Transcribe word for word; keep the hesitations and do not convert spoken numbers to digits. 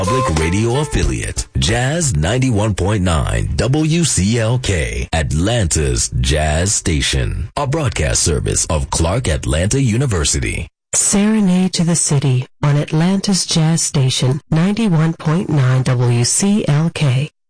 Public radio affiliate, Jazz ninety-one point nine W C L K, Atlanta's Jazz Station, a broadcast service of Clark Atlanta University. Serenade to the City on Atlanta's Jazz Station, ninety-one point nine W C L K.